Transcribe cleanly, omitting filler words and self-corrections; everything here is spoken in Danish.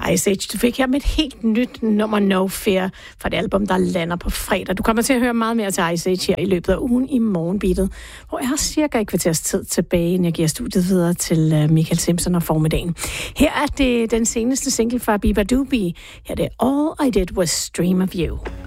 Ice Age. Du fik her med et helt nyt nummer No Fear fra det album, der lander på fredag. Du kommer til at høre meget mere til Ice Age her i løbet af ugen i morgenbeatet, hvor jeg har cirka et kvarters tid tilbage, inden jeg giver studiet videre til Michael Simpson og formiddagen. Her er det den seneste single fra Biba Doobie. Her er det All I Did Was Dream of You.